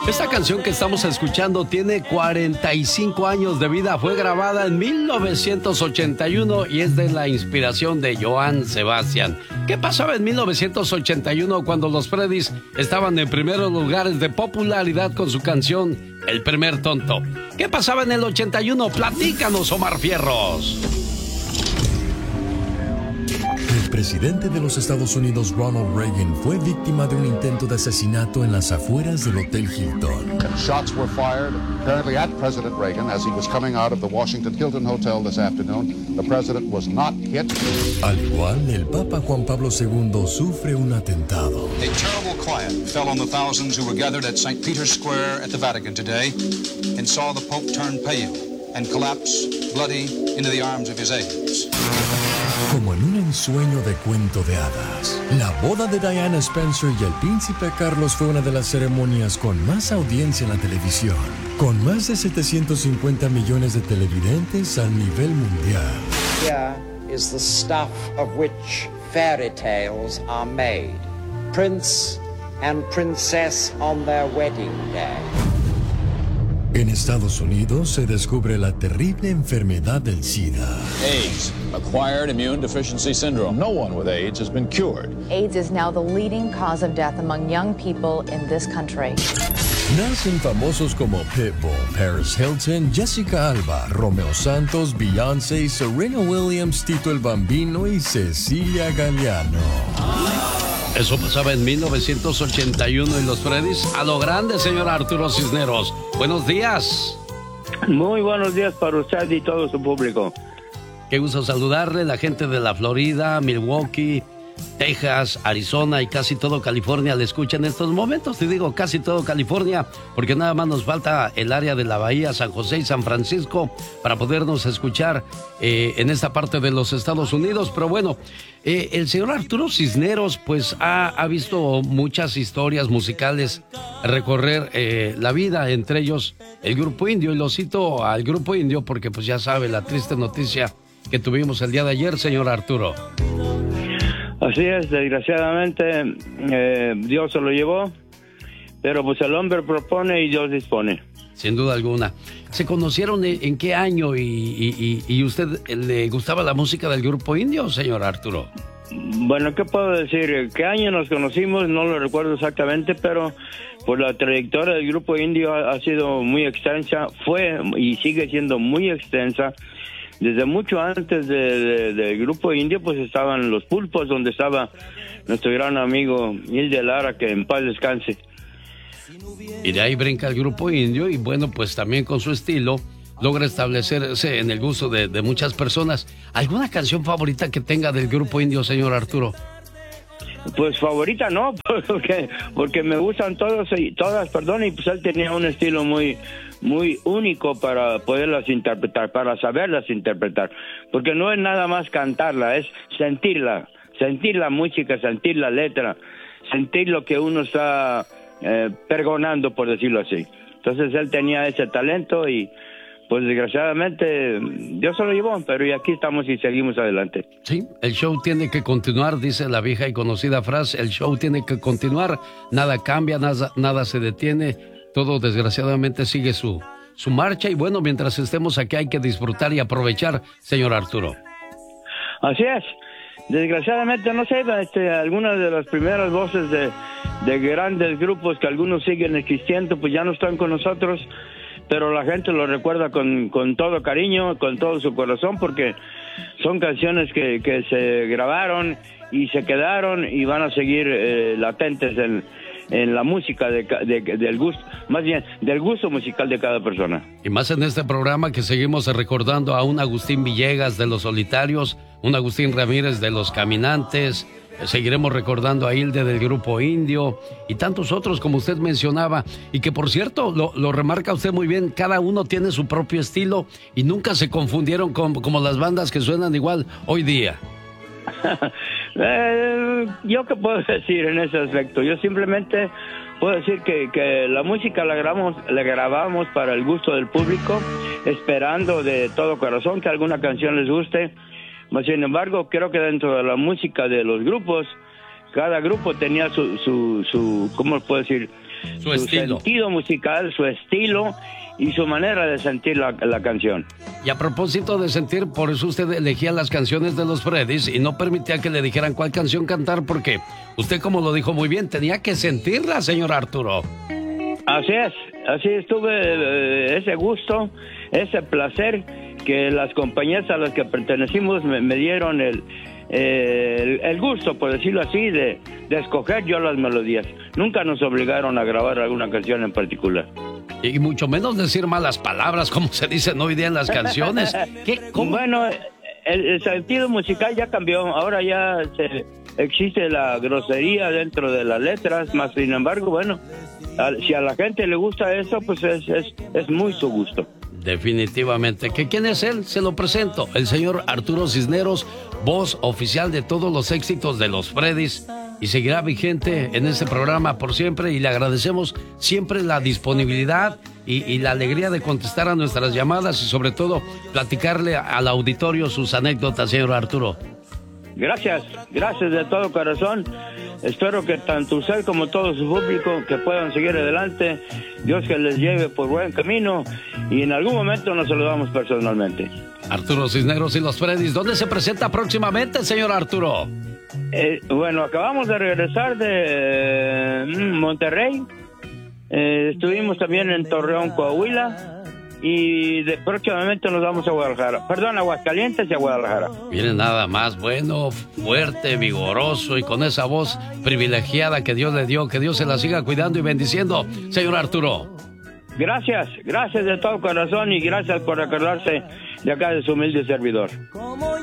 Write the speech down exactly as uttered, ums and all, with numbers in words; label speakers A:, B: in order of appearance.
A: Esta canción que estamos escuchando tiene cuarenta y cinco años de vida. Fue grabada en mil novecientos ochenta y uno y es de la inspiración de Johann Sebastian. ¿Qué pasaba en mil novecientos ochenta y uno cuando los Freddys estaban en primeros lugares de popularidad con su canción El Primer Tonto? ¿Qué pasaba en el ochenta y uno? Platícanos, Omar Fierros.
B: El presidente de los Estados Unidos, Ronald Reagan, fue víctima de un intento de asesinato en las afueras del Hotel Hilton.
C: Shots were fired, apparently at President Reagan as he was coming out of the Washington Hilton Hotel this afternoon. The president was not hit.
B: Al igual, el Papa Juan Pablo segundo sufre un atentado.
D: A terrible quiet fell on the thousands who were gathered at Saint Peter's Square at the Vatican today and saw the Pope turn pale and collapse, bloody, into the arms of his aides.
B: Como en un ensueño de cuento de hadas, la boda de Diana Spencer y el príncipe Carlos fue una de las ceremonias con más audiencia en la televisión, con más de setecientos cincuenta millones de televidentes a nivel mundial.
E: Here is the stuff of which fairy tales are made. Prince and princess on their wedding day.
B: En Estados Unidos se descubre la terrible enfermedad del SIDA.
F: AIDS, acquired immune deficiency syndrome. No one with AIDS has been cured.
G: AIDS is now the leading cause of death among young people in this country.
B: Nacen famosos como Pitbull, Paris Hilton, Jessica Alba, Romeo Santos, Beyoncé, Serena Williams, Tito el Bambino y Cecilia Galeano.
A: Eso pasaba en mil novecientos ochenta y uno y los Freddys a lo grande, señor Arturo Cisneros. Buenos días.
H: Muy buenos días para usted y todo su público.
A: Qué gusto saludarle, la gente de la Florida, Milwaukee, Texas, Arizona y casi todo California le escucha en estos momentos. Te digo casi todo California porque nada más nos falta el área de la Bahía, San José y San Francisco para podernos escuchar eh, en esta parte de los Estados Unidos. Pero bueno, eh, el señor Arturo Cisneros pues ha, ha visto muchas historias musicales recorrer eh, la vida, entre ellos el Grupo Indio, y lo cito al Grupo Indio porque pues ya sabe la triste noticia que tuvimos el día de ayer, señor Arturo.
H: Así es, desgraciadamente eh, Dios se lo llevó, pero pues el hombre propone y Dios dispone.
A: Sin duda alguna. ¿Se conocieron en, en qué año y, y, y usted le gustaba la música del Grupo Indio, señor Arturo?
H: Bueno, ¿qué puedo decir? ¿Qué año nos conocimos? No lo recuerdo exactamente, pero pues la trayectoria del Grupo Indio ha, ha sido muy extensa, fue y sigue siendo muy extensa. Desde mucho antes de, de, del Grupo Indio, pues estaban los Pulpos, donde estaba nuestro gran amigo Hilde Lara, que en paz descanse.
A: Y de ahí brinca el Grupo Indio y bueno, pues también con su estilo logra establecerse en el gusto de, de muchas personas. ¿Alguna canción favorita que tenga del Grupo Indio, señor Arturo?
H: Pues favorita no, porque porque me gustan todos y todas, perdón, y pues él tenía un estilo muy muy único para poderlas interpretar, para saberlas interpretar, porque no es nada más cantarla, es sentirla, sentir la música, sentir la letra, sentir lo que uno está eh, pregonando, por decirlo así. Entonces él tenía ese talento y pues desgraciadamente Dios se lo llevó, pero y aquí estamos y seguimos adelante.
A: Sí, el show tiene que continuar, dice la vieja y conocida frase, el show tiene que continuar, nada cambia, nada, nada se detiene, todo desgraciadamente sigue su, su marcha y bueno, mientras estemos aquí hay que disfrutar y aprovechar, señor Arturo.
H: Así es, desgraciadamente no sé, este, algunas de las primeras voces de, de grandes grupos que algunos siguen existiendo, pues ya no están con nosotros, pero la gente lo recuerda con, con todo cariño, con todo su corazón, porque son canciones que, que se grabaron y se quedaron y van a seguir eh, latentes en, en la música de, de, del gusto, más bien del gusto musical de cada persona.
A: Y más en este programa que seguimos recordando a un Agustín Villegas de Los Solitarios, un Agustín Ramírez de Los Caminantes. Seguiremos recordando a Hilde del Grupo Indio y tantos otros como usted mencionaba y que por cierto, lo, lo remarca usted muy bien, cada uno tiene su propio estilo y nunca se confundieron con, como las bandas que suenan igual hoy día.
H: eh, yo qué puedo decir en ese aspecto, yo simplemente puedo decir que, que la música la grabamos, la grabamos para el gusto del público, esperando de todo corazón que alguna canción les guste. Sin embargo, creo que dentro de la música de los grupos, cada grupo tenía su, su, su ¿cómo puedo decir?
A: su, su
H: sentido musical, su estilo y su manera de sentir la, la canción.
A: Y a propósito de sentir, por eso usted elegía las canciones de los Freddys y no permitía que le dijeran cuál canción cantar, porque usted, como lo dijo muy bien, tenía que sentirla, señor Arturo.
H: Así es, así estuve, eh, ese gusto, ese placer que las compañías a las que pertenecimos me, me dieron el, eh, el, el gusto, por decirlo así, de, de escoger yo las melodías. Nunca nos obligaron a grabar alguna canción en particular.
A: Y mucho menos decir malas palabras, como se dicen hoy día en las canciones. ¿Qué? ¿Cómo?
H: Bueno, el, el sentido musical ya cambió. Ahora ya se, existe la grosería dentro de las letras, más sin embargo, bueno, a, si a la gente le gusta eso, pues es, es, es muy su gusto.
A: Definitivamente. ¿Que quién es él? Se lo presento. El señor Arturo Cisneros, voz oficial de todos los éxitos de los Freddys. Y seguirá vigente en este programa por siempre. Y le agradecemos siempre la disponibilidad y, y la alegría de contestar a nuestras llamadas. Y sobre todo, platicarle al auditorio sus anécdotas, señor Arturo.
H: Gracias, gracias de todo corazón. Espero que tanto usted como todo su público que puedan seguir adelante. Dios que les lleve por buen camino y en algún momento nos saludamos personalmente.
A: Arturo Cisneros y los Freddys, ¿dónde se presenta próximamente, señor Arturo?
H: Eh, bueno, acabamos de regresar de eh, Monterrey. Eh, estuvimos también en Torreón, Coahuila. Y de, próximamente nos vamos a Guadalajara. Perdón, a Aguascalientes y a Guadalajara.
A: Viene nada más bueno, fuerte, vigoroso y con esa voz privilegiada que Dios le dio. Que Dios se la siga cuidando y bendiciendo, señor Arturo.
H: Gracias, gracias de todo corazón y gracias por recordarse de acá de su humilde servidor.
I: Como